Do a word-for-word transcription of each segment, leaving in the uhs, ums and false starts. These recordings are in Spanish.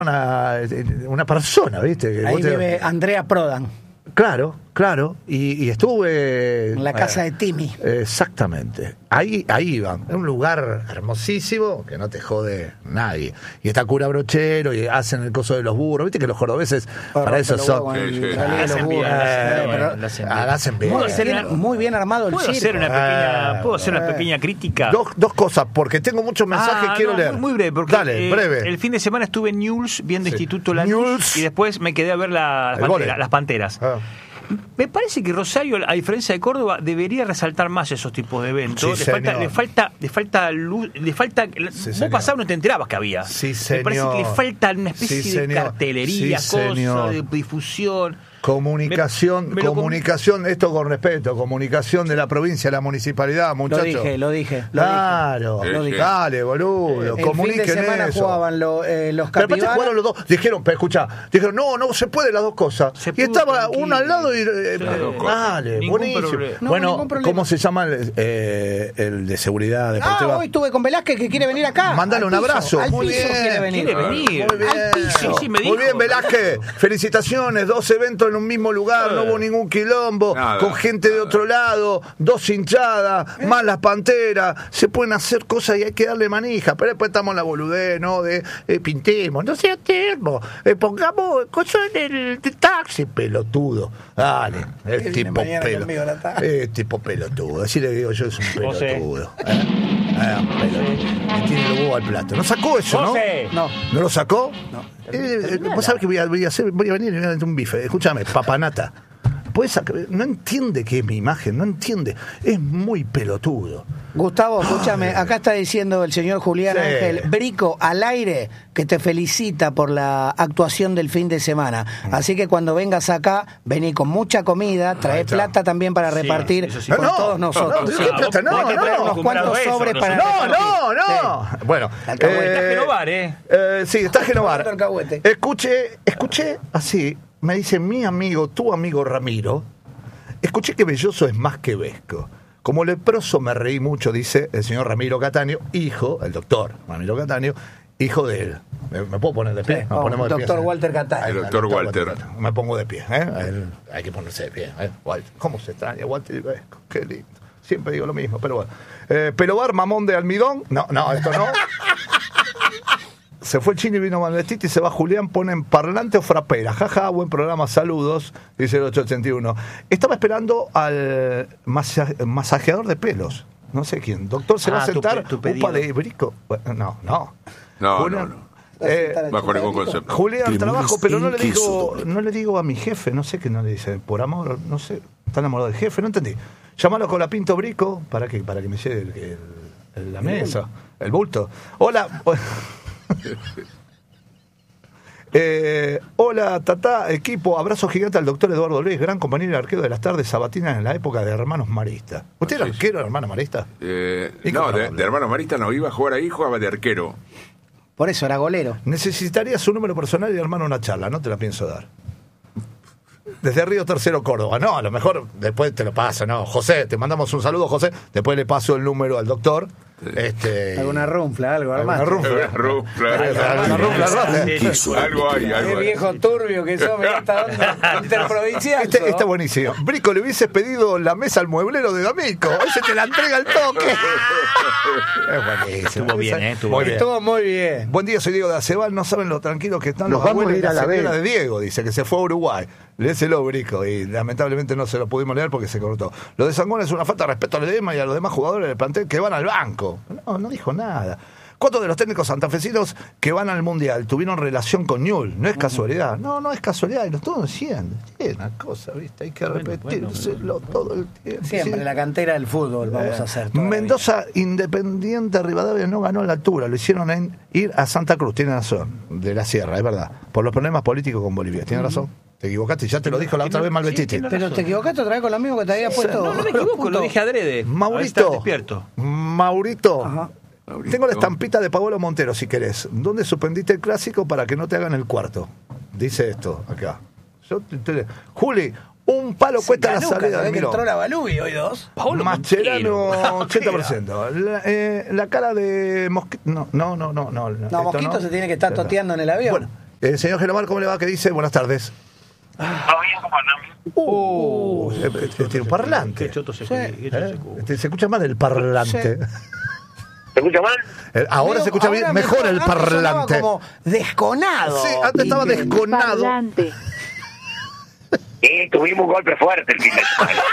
Una, una persona, ¿viste? Que Ahí vos te- vive Andrea Prodan, Claro, claro. Y, y estuve... en la casa eh, de Timmy. Exactamente. Ahí, ahí iban. Es un lugar hermosísimo que no te jode nadie. Y está cura Brochero y hacen el coso de los burros. Viste que los cordobeses para eso son... Sí, sí. La Hacen bien, Eh, bueno, pero- lo hacen bien. ah, hacen bien. Muy, ¿Puedo hacer bien, una- muy bien armado el ¿Puedo circo. hacer una pequeña, Ah, ¿puedo hacer una eh. pequeña crítica? Dos, dos cosas, porque tengo muchos mensajes Ah, que quiero no, leer. Muy, muy breve, porque Dale, eh, breve. el fin de semana estuve en Newell's viendo Sí. Instituto Lanús Newell's. y después me quedé a ver la- las, El vóley. panteras, las panteras. Ah. Me parece que Rosario, a diferencia de Córdoba, debería resaltar más esos tipos de eventos. Sí, le, falta, señor. le falta, le falta luz, le falta. Sí, vos señor. pasabas no te enterabas que había. Sí, Me parece que le señor. falta una especie Sí, de señor. cartelería, Sí, cosa, señor. de difusión. Comunicación, Me- me lo com- comunicación, esto con respeto, comunicación de la provincia, la municipalidad, Lo muchachos. dije, lo dije. Lo Claro, Lo dije. dale, boludo, dije. El fin comuniquen de semana eso. jugaban lo- eh, los Pero aparte capibaras. jugaron los dos, dijeron, pero escucha, dijeron, no, no se puede las dos cosas. Se Y pudo, estaba tranquilo. uno al lado y eh, Sí. Las dos cosas. dale, Ningún buenísimo. problema. No, Bueno, ningún problema. ¿cómo se llama el, eh, el de seguridad Ah, deportiva? hoy estuve con Velázquez que quiere venir acá. Mandale Al un piso, abrazo. Al Muy piso bien. quiere venir. Quiere venir. Muy bien. Al piso. Sí, sí, me Muy dijo. bien, Velázquez. Felicitaciones. Dos eventos en un mismo lugar. No hubo ningún quilombo. Nada, con gente de nada. otro lado. Dos hinchadas. Más las panteras. Se pueden hacer cosas y hay que darle manija. Pero después estamos en la boludez, ¿no? De eh, pintemos. No sea termo. Eh, pongamos cosas en el taxi. Pelotudo. Dale. Que El viene tipo mañana pelo. conmigo a la tarde. Eh, tipo pelotudo. Así le digo yo, es un José. pelotudo. ¿eh? Ah, pelotudo. Le tiene el huevo al plato. No sacó eso, ¿no? José. No. ¿No lo sacó? No. Eh, eh, vos sabés que voy a, voy a hacer, voy a venir y voy a dar un bife. Escúchame, papanata. Puedes sacar, no entiende que es mi imagen, no entiende. Es muy pelotudo. Gustavo, escúchame, acá está diciendo el señor Julián Sí. Ángel Brico al aire que te felicita por la actuación del fin de semana. Así que cuando vengas acá, vení con mucha comida, trae está. plata también para Sí, repartir eso sí. con No, no, todos nosotros. no, Sí. ¿qué plata? No, Hay que no, traer no, unos cuantos acostumbrado a eso, sobres para nosotros. No, repartir. no, no. Bueno, Alcahuete. Está Genovar, ¿eh? eh, sí, está Genovar. Alcahuete. Escuché, escuché así, me dice mi amigo, tu amigo Ramiro, escuché que Belloso es más que Vesco. Como leproso me reí mucho, dice el señor Ramiro Cataño, hijo, el doctor Ramiro Cataño, hijo de él. ¿Me, me puedo poner de pie? Sí, Nos vamos, ponemos de pie. doctor Walter Cataño. El doctor Walter. Cataño. Me pongo de pie, ¿eh? El- hay que ponerse de pie, ¿eh? Walter. ¿Cómo se extraña Walter y Vesco? Qué lindo. Siempre digo lo mismo, pero bueno. Eh, Pelobar, mamón de almidón. No, no, esto no. Se fue el chino y vino Malvestiti y se va Julián, ponen parlante o frapera. Jaja, buen programa, saludos, dice el ocho ochenta y uno. Estaba esperando al masa- masajeador de pelos. No sé quién. Doctor, ¿se va Ah, a tu sentar? pe- tu pedido. Upa de brico. Bueno, no, no. No, Julián, no, no. eh, Bajo ningún concepto. Julián, Cremones trabajo, pero no le en digo, queso. no le digo a mi jefe, no sé qué no le dice, por amor, no sé, está enamorado del jefe, no entendí. Llámalo con la Pinto Brico para que, para que me lleve el- el- el- la mesa, el bulto. Hola. Eh, hola, Tatá, equipo, abrazo gigante al doctor Eduardo Luis, gran compañero y arquero de las tardes sabatinas en la época de Hermanos Maristas. ¿Usted era Sí, sí. arquero de Hermanos Maristas? Eh, ¿Y no, cómo de, no? de hermano Marista no iba a jugar ahí, jugaba de arquero. Por eso era golero. Necesitaría su número personal y hermano una charla, no te la pienso dar. Desde Río Tercero, Córdoba. No, a lo mejor después te lo paso, ¿no? José, te mandamos un saludo, José. Después le paso el número al doctor. Este, Alguna runfla, algo, alguna armás. runfla. Rufla. Alguna runfla, rota. Sí, Algo hay, algo Qué hay. viejo turbio que sos, mirá esta onda interprovincial. Este sos. está buenísimo. Brico, le hubieses pedido la mesa al mueblero de D'Amico. Ese te la entrega al toque. Es buenísimo. Estuvo bien, ¿eh? Estuvo Muy bien. Estuvo muy bien. Buen día, soy Diego de Acebal. No saben lo tranquilos que están Nos los vamos abuelos a ir y la a la señora vez. de Diego. Dice que se fue a Uruguay. Léeselo, Brico. Y lamentablemente no se lo pudimos leer porque se cortó. Lo de Sangón es una falta de respeto al edema y a los demás jugadores del plantel que van al banco. No, no dijo nada. Cuatro de los técnicos santafesinos que van al Mundial tuvieron relación con Newell. No es casualidad. No, no es casualidad. Y lo estoy diciendo. Es una cosa, ¿viste? Hay que Bueno, repetírselo todo el tiempo. Siempre Sí. la cantera del fútbol vamos a hacer. toda la Mendoza, Independiente Rivadavia no ganó la altura, lo hicieron en ir a Santa Cruz, tiene razón, de la Sierra, es verdad, por los problemas políticos con Bolivia, tiene razón. Te equivocaste, ya te lo dijo la otra tiene- vez Malvestiti. sí, tiene vida. Pero te equivocaste otra vez con lo mismo que te había puesto. No, no me equivoco, Punto. lo dije adrede. Ahora está Maurito, despierto. Maurito, Ajá. tengo la estampita de Paolo Montero si querés. ¿Dónde suspendiste el clásico para que no te hagan el cuarto? Dice esto, acá. Yo te- te- Juli, un palo cuesta la Canuca, salida se ve del que Mirón. entró la Balúi hoy dos. Paolo Mascherano, Montero. ochenta por ciento. La, eh, la cara de Mosquito. No, no, no, no. No, No, esto Mosquito no. se tiene que estar toteando en el avión. Bueno, El señor Genomar, ¿cómo le va? ¿Qué dice? Buenas tardes. ¿Todo bien? ¿Cómo andamos? Uh, eh, eh, tiene un parlante. Qué choto se ¿Eh? qué choto se cu- Este, Se escucha mal el parlante. ¿Se escucha mal? Eh, Ahora Veo- se escucha bien, ahora mejor el antes sonaba parlante. como desconado. Sí, antes estaba Quique. desconado. Parlante. Sí, tuvimos un golpe fuerte el fin de semana.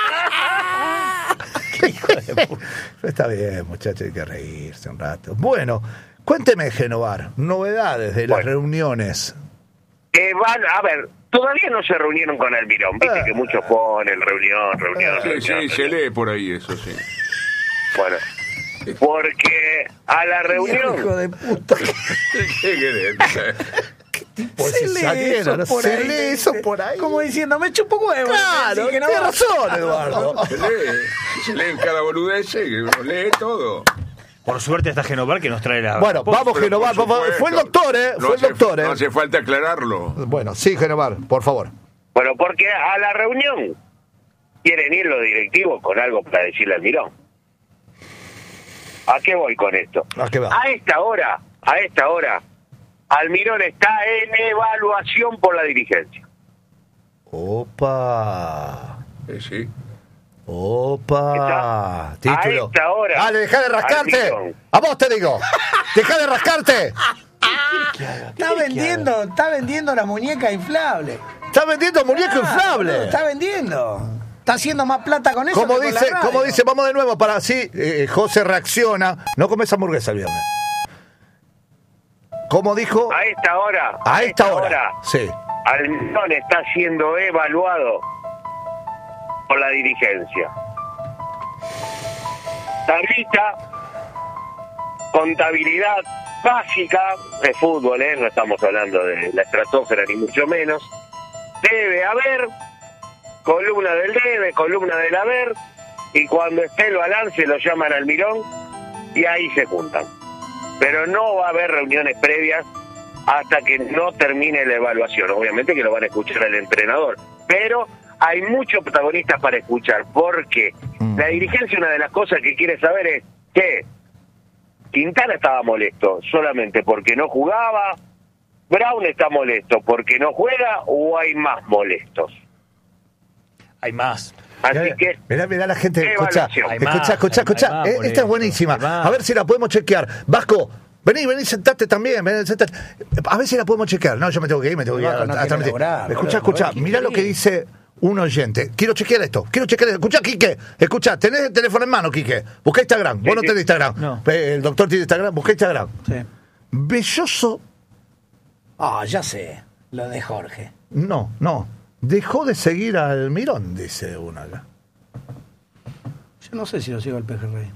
Está bien, muchachos, hay que reírse un rato. Bueno, cuénteme, Genovar, novedades de las Bueno. reuniones. Que van, a ver, todavía no se reunieron con Almirón. Viste Ah. que muchos ponen reunión, reunión, Sí, reunión. sí, se reunión. lee por ahí eso, sí. Bueno, porque a la reunión... Hijo de puta. ¿Qué querés? Pues Se si lee saliera, eso ¿no? por Se ahí, lee ¿viste? eso por ahí. Como diciendo, me chupo un huevo. Claro, Así que no tiene va. razón, Eduardo. Se lee, se lee en cada boludez, que uno lee todo. Por suerte está Genovar que nos trae la. Bueno, vamos, Pero Genovar, por por favor. supuesto. Fue el doctor, ¿eh? No Fue el hace- doctor, ¿eh? No hace falta aclararlo. Bueno, sí, Genovar, por favor. Bueno, porque a la reunión quieren ir los directivos con algo para decirle al Almirón. ¿A qué voy con esto? ¿A qué va? A esta hora, a esta hora, Almirón está en evaluación por la dirigencia. Opa. Sí, sí. Opa. Está- a Título. esta hora, Dale, deja de rascarte. Almirón. A vos te digo. Deja de rascarte. Está vendiendo, está vendiendo la muñeca inflable. Está vendiendo muñeco Ah, inflable. Está vendiendo. Está haciendo más plata con eso. Como que con la dice, radio. como dice, vamos de nuevo para así, eh, José reacciona. No comes hamburguesa el viernes. Como dijo, A esta hora, a esta hora. Sí. Almirón está siendo evaluado por la dirigencia. Tablita, contabilidad básica de fútbol, ¿eh? No estamos hablando de la estratosfera ni mucho menos. Debe haber columna del debe, columna del haber, y cuando esté el balance lo llaman al Almirón y ahí se juntan. Pero no va a haber reuniones previas hasta que no termine la evaluación. Obviamente que lo van a escuchar el entrenador, pero hay muchos protagonistas para escuchar, porque Mm. la dirigencia, una de las cosas que quiere saber es que Quintana estaba molesto solamente porque no jugaba, Brown está molesto porque no juega, o hay más molestos. Hay más. Así Mirá, que mirá, mirá la gente, qué escucha, evaluación. Hay escucha, más, escucha, hay- escucha. hay más Eh, por esta es eso, buenísima. hay más. A ver si la podemos chequear. Vasco, vení, vení, sentate también. Vení, sentate. A ver si la podemos chequear. No, yo me tengo que ir, me tengo que ir. Vasco a- no a quiere transmitir. laburar, Escucha, boludo. escucha. ¿Qué Mirá lo que quiere? dice un oyente. Quiero chequear esto. Quiero chequear esto. Escucha, Quique. Escucha, tenés el teléfono en mano, Quique. Busca Instagram. Vos no sí. tenés Instagram. No. Eh, El doctor tiene Instagram. Busca Instagram. Sí. Belloso. Ah, ya sé. Lo de Jorge. No, no. Dejó de seguir al Mirón, dice uno acá. Yo no sé si lo sigo al pejerrey.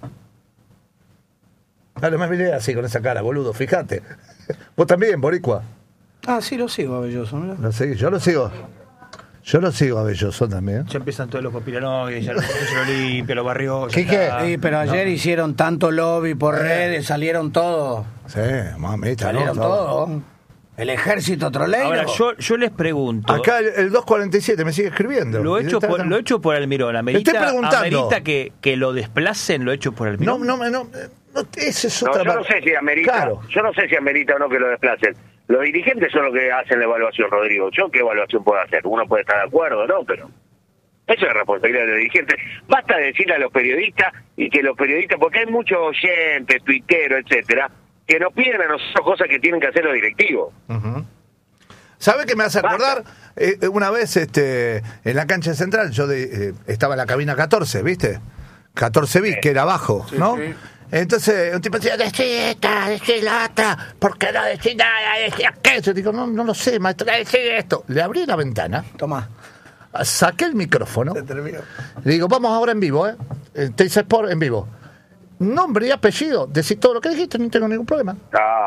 Dale, me miré así con esa cara, boludo, fíjate. Vos también, Boricua. Ah, sí lo sigo a Belloso, mirá. Lo seguís, yo lo sigo. Yo lo sigo a Belloso también. Ya empiezan todos los conspiranoides, ya lo se lo limpia, lo barrió. ya Quique. está. Sí, pero ayer hicieron tanto lobby por Eh. redes, salieron todos. Sí, mamita, ¿no? Salieron Todo. todos. El ejército troleiro. Ahora, yo, yo les pregunto. Acá el, el doscientos cuarenta y siete me sigue escribiendo. Lo hecho, Está- por, está- lo hecho por Almirón. ¿Amerita, Estoy preguntando. amerita que, que lo desplacen lo hecho por No, Almirón? no, no, no, esa es No, otra yo no mar- sé si amerita, Claro. yo no sé si amerita o no que lo desplacen. Los dirigentes son los que hacen la evaluación, Rodrigo. ¿Yo qué evaluación puedo hacer? Uno puede estar de acuerdo, ¿no? Pero eso es responsabilidad de los dirigentes. Basta decirle a los periodistas y que los periodistas, porque hay muchos oyentes, tuiteros, etcétera, que nos piden a nosotros cosas que tienen que hacer los directivos. Ujú. ¿Sabe qué me hace acordar? Eh, una vez este, en la cancha central, yo de- eh, estaba en la cabina catorce, ¿viste? catorce bis, que era abajo, Sí, ¿no? sí. Entonces un tipo decía, decí esta, decí la otra, ¿por qué no decís nada? Decí aquello. Digo, no, no lo sé, maestro, decí esto. Le abrí la ventana, Tomá. saqué el micrófono, Se terminó. le digo, vamos ahora en vivo, ¿eh? Teis Sport en vivo. Nombre y apellido, decís todo lo que dijiste, no tengo ningún problema. Ah,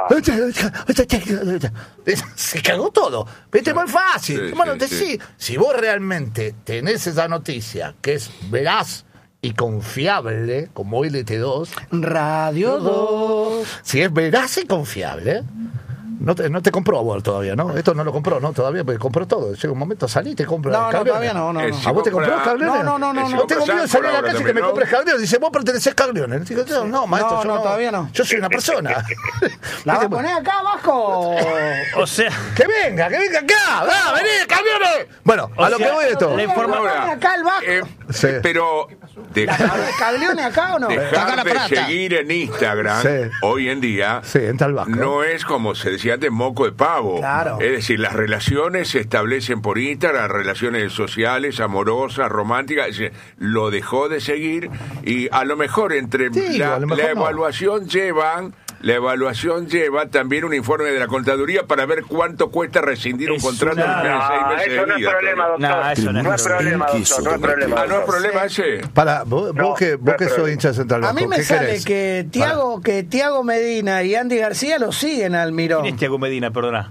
Se cagó todo. ¿Viste? Muy fácil. Sí, bueno, sí, decí, sí. si vos realmente tenés esa noticia que es veraz y confiable, como L T dos, Radio dos. si es veraz y confiable, No te, no te compró a vos todavía, ¿no? Esto no lo compró, ¿no? Todavía, porque compró todo. Llega un momento, salí y te compro. No, no, Caglione. todavía no, no, Eh, no. si ¿A vos te compró compra- Caglione? No, no, no, no, Si no. Yo tengo compra miedo de San salir a la por calle ahora que me también, ¿no? compres Caglione. Dice, vos pertenecés a Caglione. Digo, yo, no, maestro, No, yo no, no. todavía no. Yo soy una persona. ¿La vas a poner acá abajo? O sea, ¡Que venga, que venga acá! ¡Va, vení, Caglione! Bueno, O a lo sea, que voy de todo. la informa- Ahora, acá el Vasco. eh, Sí. pero ¿La dejar, de Caglione acá o no? Acá dejar la de plata. seguir en Instagram Sí. hoy en día Sí, entra el Vasco. no es como se decía antes moco de pavo. Claro. Es decir, las relaciones se establecen por Instagram, las relaciones sociales, amorosas, románticas. Es decir, lo dejó de seguir y a lo mejor entre Sí, la, a lo mejor la no. evaluación llevan. La evaluación lleva también un informe de la contaduría para ver cuánto cuesta rescindir un Es contrato una- de seis No, meses eso de no es vida. problema, doctor. No, eso no es no es problema, doctor. No es problema. Ah, no es doctor. problema ese. Para, vos, No, vos que, no vos es que sos problema. hincha de Central A Vasco, mí me ¿qué sale querés? que Tiago, que Tiago Medina y Andy García lo siguen al Mirón. ¿quién es Tiago Medina? Perdona.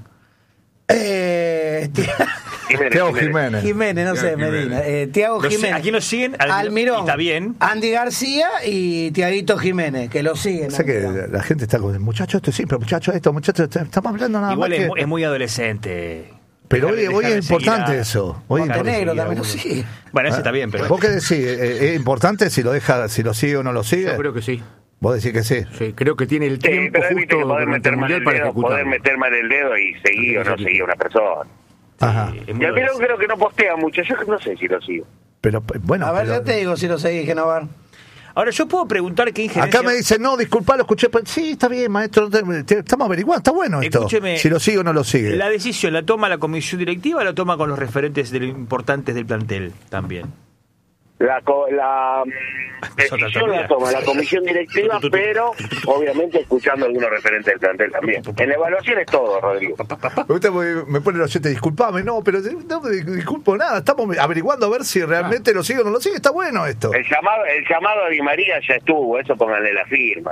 Eh, Ti- Jiménez, Tiago Jiménez. Jiménez. Jiménez, no sé, Tiago Jiménez. Medina. Eh, Tiago Lo sé- Jiménez. aquí nos siguen al- al Mirón. y está bien. Andy García y Tiaguito Jiménez, que lo siguen. Sé al que Mirón. la gente está con muchacho esto siempre, muchacho esto, muchacho esto. Estamos hablando nada Igual más es, que... mu- es muy adolescente. Pero hoy, Dejar- hoy dejar de es importante seguir a- eso. Hoy es Montenegro seguir a también lo uno. sigue. Bueno, ese Ah, está bien, pero... ¿Vos qué decís? ¿Eh, ¿Es importante si lo deja, si lo sigue o no lo sigue? Yo creo que sí. Vos decís que sí. Sí, creo que tiene el Sí, tiempo pero viste justo que poder durante meter el mal mundial el para dedo, poder ejecutarlo. meter mal el dedo y seguir o no seguir a una persona. Ajá. Sí, es Y muy al menos adolescente. creo que no postea mucho. Yo no sé si lo sigo. Pero bueno, A ver, pero- yo te digo si lo seguís, Genovar. Ahora, yo puedo preguntar qué injerencia... acá me dice, no, disculpa, lo escuché. Pero, sí, está bien, maestro. te- te- Estamos averiguando, está bueno esto. Escúcheme, si lo sigue o no lo sigue. ¿La decisión la toma la comisión directiva o la toma con los referentes del- importantes del plantel también? La, co- la mm, decisión la toma la comisión directiva, pero obviamente escuchando a algunos referentes del plantel también. En la evaluación es todo, Rodrigo. Me gusta porque me pone el oyente, disculpame, no, pero no me disculpo nada. Estamos averiguando a ver si realmente lo sigue o no lo sigue. Está bueno esto. El llamado, el llamado a Di María ya estuvo, eso pónganle la firma.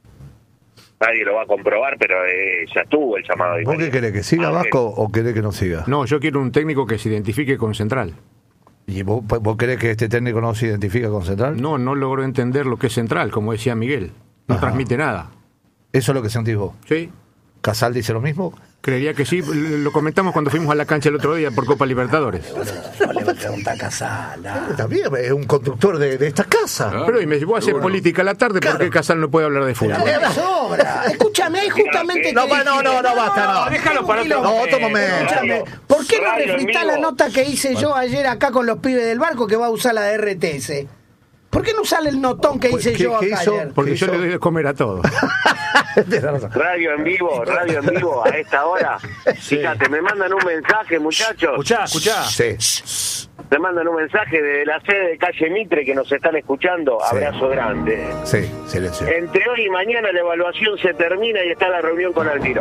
Nadie lo va a comprobar, pero eh, ya estuvo el llamado a Di ¿Vos María. qué querés? ¿Que siga Ah, Vasco o querés que no siga? No, yo quiero un técnico que se identifique con Central. ¿Y vos, vos querés que este técnico no se identifica con Central? No, no logro entender lo que es Central, como decía Miguel. No Ajá. transmite nada. Eso es lo que sentís vos. ¿Sí? ¿Casal dice lo mismo? Creería que sí. Lo comentamos cuando fuimos a la cancha el otro día por Copa Libertadores. No le pregunta a Casal. no. También es un conductor de, de esta casa. Ah, Pero y me llevó a hacer bueno. política a la tarde, ¿por qué Casal no puede hablar de fútbol? Me sobra. Escúchame, ahí justamente. No, te bueno, dije- no, no, basta, no. Déjalo para otro No, otro momento. momento. Escúchame, ¿por qué no Radio en refritás vivo. la nota que hice yo ayer acá con los pibes del barco que va a usar la de R T S? ¿Por qué no sale el notón que hice ¿Qué- yo qué acá hizo? ayer? Porque ¿Qué yo hizo? le doy de comer a todos. Tenés razón. Radio en vivo, radio en vivo a esta hora. Fíjate, me mandan un mensaje, muchachos. Escuchá, escuchá. Sí, Me mandan un mensaje de la sede de calle Mitre que nos están escuchando. Sí. Abrazo grande. sí, silencio. Entre hoy y mañana la evaluación se termina y está la reunión con Almirón.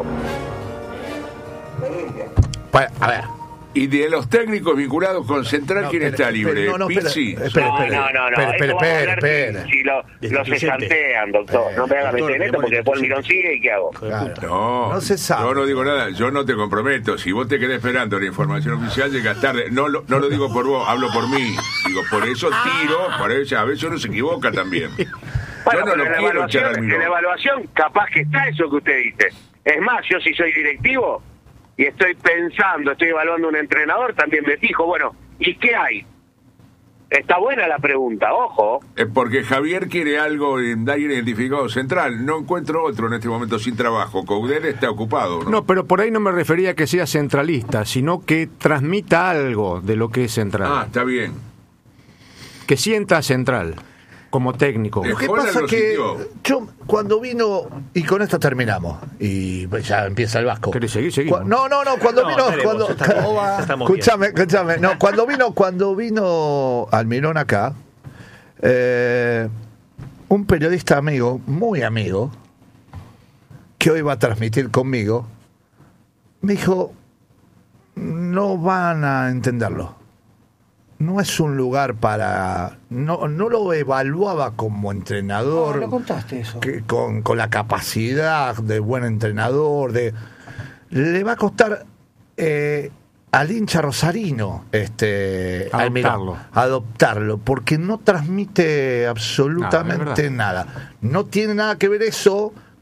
Pa- A ver. Y de los técnicos vinculados con Central, No, ¿quién espere, está libre? espere, no, no, espere, Pizzi. espere. No, no, no, no. espere, Esto vamos a espere, hablar espere, si, si lo, lo Destituyente. cesantean, doctor. No me haga Doctor, meter en esto porque después el Mirón sigue y ¿qué hago? Claro. No, No se sabe. Yo no digo nada, yo no te comprometo. Si vos te quedás esperando la información oficial, llegas tarde. No lo, no lo digo por vos, hablo por mí. Digo, por eso tiro, por eso a veces uno se equivoca también. Bueno, yo no pero lo en la, quiero echar evaluación, al en la Mirón. evaluación capaz que está eso que usted dice. Es más, yo si soy directivo y estoy pensando, estoy evaluando un entrenador, también me fijo, bueno, ¿y qué hay? Está buena la pregunta, ojo. Es porque Javier quiere algo en alguien identificado Central. No encuentro otro en este momento sin trabajo. Coudet está ocupado, ¿no? No, pero por ahí no me refería a que sea centralista, sino que transmita algo de lo que es Central. Ah, está bien. Que sienta Central como técnico. Lo que Holland pasa lo que sintió. yo cuando vino, y con esto terminamos, y pues ya empieza el Vasco. ¿Querés seguir? Seguimos. Cu- No, no, no, cuando No, vino, dale cuando, vos, ya estamos- ya estamos bien. escúchame, escúchame, no, cuando vino, cuando vino Almirón acá, eh, un periodista amigo, muy amigo, que hoy va a transmitir conmigo, me dijo, no van a entenderlo. No es un lugar para... No, no lo evaluaba como entrenador. No, no contaste eso. Que con, con la capacidad de buen entrenador. de Le va a costar eh, al hincha rosarino este, Adoptarlo. Almirón, adoptarlo, porque no transmite absolutamente No, es verdad. nada. No tiene nada que ver eso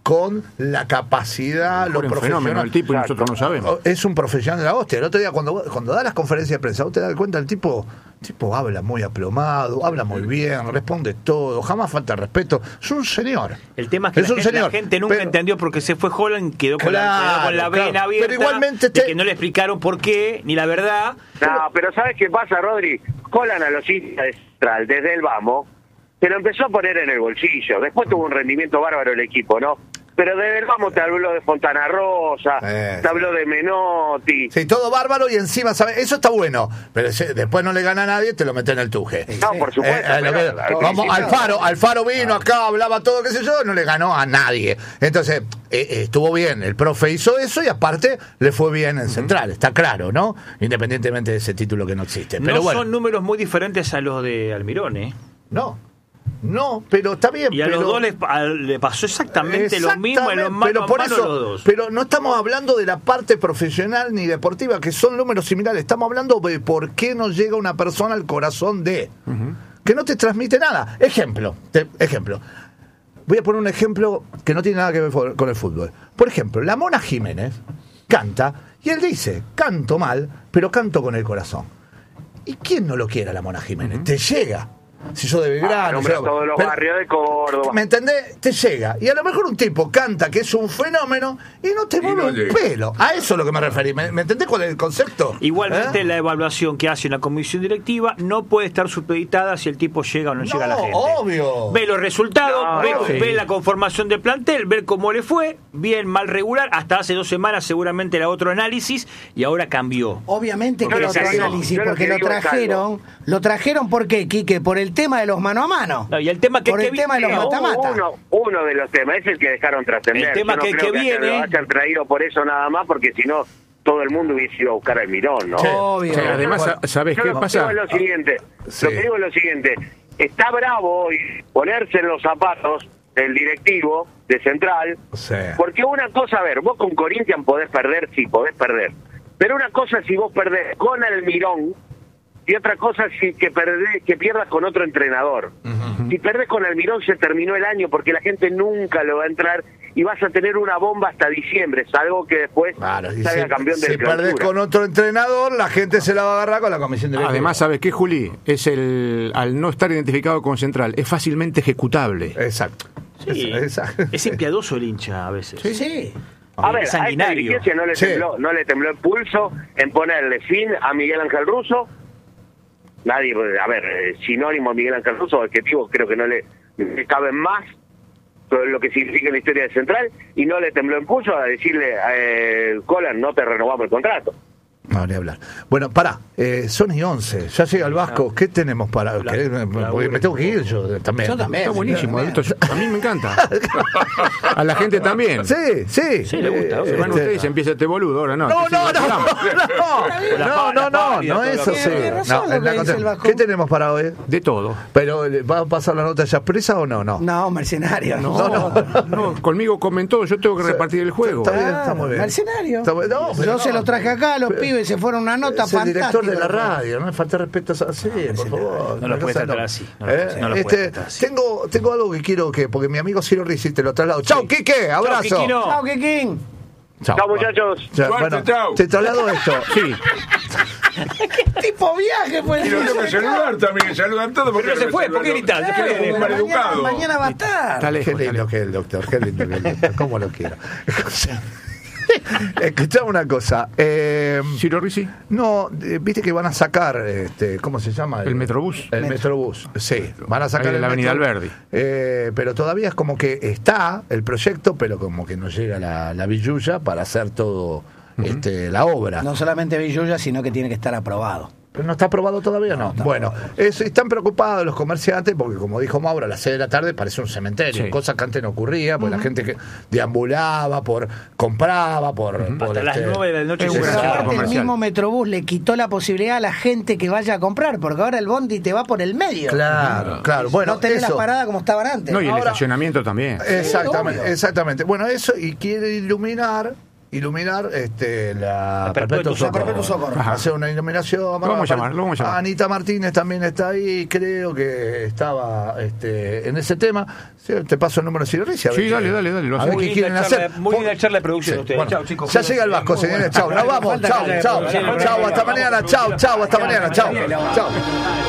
con la capacidad, lo un profesional. fenómeno el tipo y nosotros no sabemos. Es un profesional de la hostia. El otro día cuando cuando da las conferencias de prensa, vos te das cuenta, el tipo, el tipo habla muy aplomado, habla muy bien, responde todo, jamás falta respeto. Es un señor. El tema es que es la, un gente, señor, la gente nunca pero, entendió por qué se fue Holland, quedó con, Claro, la, quedó con la vena claro. abierta, Pero igualmente de te- que no le explicaron por qué, ni la verdad. No, pero ¿sabes qué pasa, Rodri? Holland a los hinchas de Central, desde el vamos, se lo empezó a poner en el bolsillo. Después tuvo un rendimiento bárbaro el equipo, ¿no? Pero desde el vamos te habló de Fontana Rosa, Eh, te habló de Menotti. Sí, todo bárbaro y encima, ¿sabes? Eso está bueno, pero ese- después no le gana a nadie, te lo mete en el tuje. No, por supuesto. Eh, eh, lo pero que- al vamos, principio- Alfaro, Alfaro vino acá, hablaba todo, qué sé yo, no le ganó a nadie. Entonces, eh, eh, estuvo bien, el profe hizo eso y aparte le fue bien en Central, está claro, ¿no? Independientemente de ese título que no existe. Pero no bueno, son números muy diferentes a los de Almirón, ¿eh? no, no, pero está bien. Y a pero, los dos les, pa- le pasó exactamente, lo mismo en los Exactamente, mano pero a por mano eso, los dos. pero no estamos hablando de la parte profesional ni deportiva, que son números similares. Estamos hablando de por qué no llega una persona al corazón de, que no te transmite nada. Ejemplo, te- ejemplo. Voy a poner un ejemplo que no tiene nada que ver for- con el fútbol. Por ejemplo, la Mona Jiménez canta y él dice, canto mal, pero canto con el corazón. ¿Y quién no lo quiere a la Mona Jiménez? Te llega. Si sos de Ah, Belgrano, nombra si- todos los pero- barrios de Córdoba. ¿me entendés? Te llega. Y a lo mejor un tipo canta que es un fenómeno y no te Y mueve no un llega. pelo. A eso es lo que me referí. ¿Me, me entendés cuál es el concepto? Igualmente, ¿Eh? la evaluación que hace una comisión directiva no puede estar supeditada si el tipo llega o no, llega a la No, gente. obvio. Ve los resultados, No, ve, sí. ve la conformación del plantel, ver cómo le fue, bien, mal, regular. Hasta hace dos semanas seguramente era otro análisis y ahora cambió. Obviamente que Yo era lo que otro digo- análisis, yo lo porque que lo digo es trajeron, lo trajeron ¿por qué, Quique? Por el tema de los mano a mano. No, y el tema que, Por que el tema de los viene- No, mata-mata. uno, uno de los temas es el que dejaron trascender. El tema Yo no que- creo que hayan- viene- lo hayan traído por eso nada más, porque si no, todo el mundo hubiese ido a buscar al Mirón, ¿no? Obvio. Sí, además, Yo lo- ¿sabés yo qué lo que pasa? digo es lo siguiente, Sí. lo que digo es lo siguiente, está bravo hoy ponerse en los zapatos del directivo de Central, Sí. porque una cosa, a ver, vos con Corinthians podés perder, sí, podés perder, pero una cosa si vos perdés con Almirón y otra cosa si que perdés, que pierdas con otro entrenador. Si perdés con Almirón se terminó el año porque la gente nunca lo va a entrar y vas a tener una bomba hasta diciembre, salvo que después Claro, y salga si, campeón si del perdés clausura. con otro entrenador, la gente se la va a agarrar con la comisión directiva. Además, ¿sabes qué, Juli? Es el al no estar identificado con Central, es fácilmente ejecutable. Exacto. Sí, Es- exacto. es impiadoso el hincha a veces. Sí, sí. A ver, a esta sanguinario. dirigencia no le, Sí. tembló, no le tembló el pulso en ponerle fin a Miguel Ángel Russo. Nadie, a ver, eh, sinónimo a Miguel Ángel Russo, adjetivo creo que no le, le caben más sobre lo que significa la historia de Central, y no le tembló el pulso a decirle a eh, Colán, no te renovamos el contrato. No, ni hablar. Bueno, pará, eh, son y once, ya llega el Vasco, ¿qué tenemos para...? La- ¿Querés? la- Porque me tengo que ir yo también. Yo también. Está buenísimo, Sí, esto yo- a mí me encanta. A la gente también. Sí, sí. Sí, le gusta, Eh, Se van este- ustedes y empieza este boludo, ahora no. No, no, no, no, no, La no, pa- no, la no, pálida, no todo es lo así. que- Tiene razón No, lo es que la dice contra- el Vasco. ¿Qué tenemos para hoy? De todo. Pero, ¿va a pasar la nota ya expresa o no? No. No, mercenario. No, no, no, conmigo comentó, yo tengo que repartir el juego. Está bien, está muy bien. Mercenario. Está bueno, no, pero Yo no. se lo traje acá, los Pero- pibes se fueron una nota Es el fantástica. director de la radio, no me falta respeto así, por favor. No lo Una puede cosa tratar no. así, no lo Eh, puede- no lo este, puede tratar así. tengo, tengo algo que quiero que, porque mi amigo Ciro Rizzi te lo traslado. Chau, Quique, abrazo. Quiquino. Chao, Kikín. Chau, Chao, bueno. muchachos. Ya, Suerte, bueno, chau. te traslado esto. Sí, Tipo viaje fue el Y lo tengo que saludar también, que saludan todos. porque Pero se me fue, saludan ¿por qué los- gritas? Claro, Es un porque maleducado. mañana, mañana va a estar. está lejos. Qué está lindo lejos. que es el doctor, qué lindo que es el doctor, cómo lo quiero. Escuchame una cosa. Eh, Ciro Rizzi, no, eh, viste que van a sacar, este, ¿cómo se llama? El Metrobús. El Metrobús, sí. Van a sacar Ahí en el la Avenida Metro- Alberdi. Eh, pero todavía es como que está el proyecto, pero como que no llega la, la billulla para hacer todo este, la obra. No solamente Villuya, sino que tiene que estar aprobado. ¿Pero no está aprobado todavía? No. Bueno, eso, están preocupados los comerciantes porque, como dijo Mauro, a las seis de la tarde parece un cementerio, Sí. cosa que antes no ocurría, porque la gente que deambulaba, por compraba, por... por Hasta las este- nueve de la noche Es se un Pero gran cerraba. aparte el comercial. mismo Metrobús le quitó la posibilidad a la gente que vaya a comprar, porque ahora el bondi te va por el medio. Claro, claro. Bueno, no tenés eso. las paradas como estaban antes. No, y el Ahora- estacionamiento también. Exactamente, obvio. exactamente. Bueno, eso, y quiere iluminar iluminar este, la La Perpetuo Perpetuo Socorro. Perpetuo Socorro. Ajá. Hacer una iluminación. Lo vamos a llamar, lo vamos a llamar. Anita Martínez también está ahí, creo que estaba este, en ese tema. Sí, te paso el número de Silvericia. Sí, dale, dale, dale, lo A ver hacemos. qué Muy quieren linda hacer. charla- muy linda charla de producción Sí, ustedes. bueno, Chao, chicos. ya llega el Vasco, señores. Chao, nos vamos. Falta Chao, que haya chao. producción. Chao, hasta mañana. Chao, chao, hasta mañana. Chao, chao.